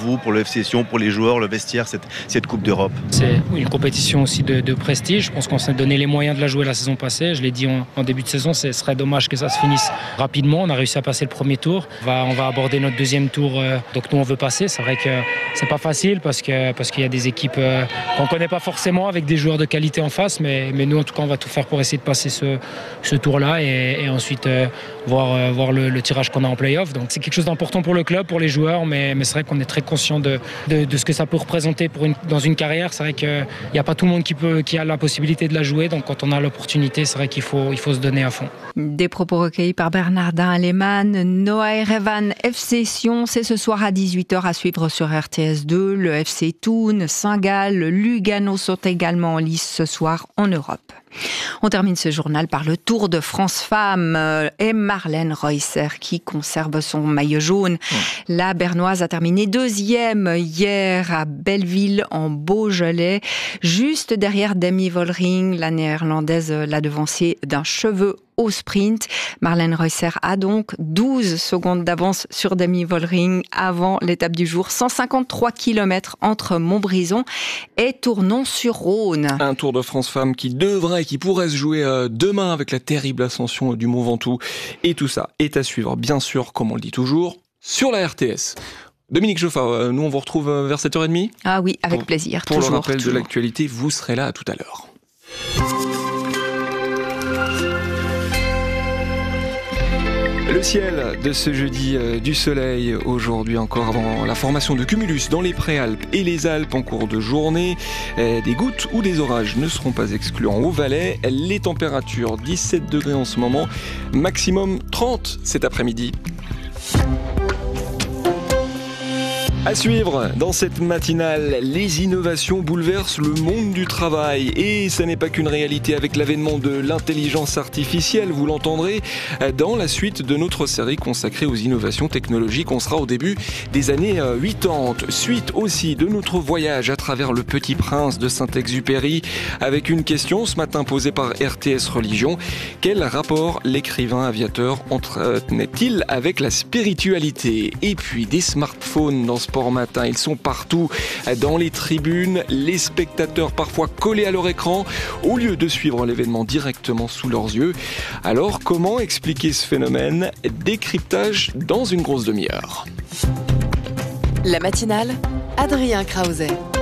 vous, pour le FC Sion, pour les joueurs, le vestiaire, cette Coupe d'Europe? C'est une compétition aussi de prestige. Je pense qu'on s'est donné les moyens de la jouer la saison passée. Je l'ai dit en début de saison, ce serait dommage que ça se finisse rapidement. On a réussi à passer le premier tour. On va aborder notre deuxième tour. Donc nous, on veut passer. C'est vrai que c'est pas facile parce qu'il y a des équipes qu'on connaît pas forcément avec des joueurs de qualité en face. Mais nous, en tout cas, on va tout faire pour essayer de passer ce tour-là et ensuite voir le tirage qu'on a en play-off. Donc c'est quelque chose d'important pour le club, pour les joueurs. Mais c'est vrai qu'on est très conscient de ce que ça peut représenter dans une carrière. C'est vrai qu'il n'y a pas tout le monde qui a la possibilité de la jouer. Donc quand on a l'opportunité, c'est vrai qu'il faut se donner à fond. Des propos recueillis par Bernardin Lehmann. Noah Erevan, FC Sion, c'est ce soir à 18h à suivre sur RTS2. Le FC Thun, Saint-Gall, Lugano sont également en lice ce soir en Europe. On termine ce journal par le Tour de France Femmes et Marlène Reusser qui conserve son maillot jaune. La Bernoise a terminé deuxième hier à Belleville en Beaujolais, juste derrière Demi Vollering. La néerlandaise l'a devancée d'un cheveu au sprint. Marlène Reusser a donc 12 secondes d'avance sur Demi Vollering avant l'étape du jour. 153 km entre Montbrison et Tournon-sur-Rhône. Un Tour de France Femmes qui pourrait se jouer demain avec la terrible ascension du Mont Ventoux. Et tout ça est à suivre, bien sûr, comme on le dit toujours, sur la RTS. Dominique Joffat, nous on vous retrouve vers 7h30 ? Ah oui, avec plaisir. Pour le rappel de l'actualité, vous serez là à tout à l'heure. Le ciel de ce jeudi, du soleil aujourd'hui encore avant la formation de cumulus dans les Préalpes et les Alpes en cours de journée. Des gouttes ou des orages ne seront pas exclus en Haut-Valais. Les températures 17 degrés en ce moment, maximum 30 cet après-midi. À suivre, dans cette matinale, les innovations bouleversent le monde du travail. Et ça n'est pas qu'une réalité avec l'avènement de l'intelligence artificielle, vous l'entendrez, dans la suite de notre série consacrée aux innovations technologiques. On sera au début des années 80. Suite aussi de notre voyage à travers le Petit Prince de Saint-Exupéry, avec une question ce matin posée par RTS Religion. Quel rapport l'écrivain aviateur entretenait-il avec la spiritualité? Et puis des smartphones dans Sport Matin, ils sont partout dans les tribunes, les spectateurs parfois collés à leur écran au lieu de suivre l'événement directement sous leurs yeux. Alors comment expliquer ce phénomène? Décryptage dans une grosse demi-heure. La matinale, Adrien Krause.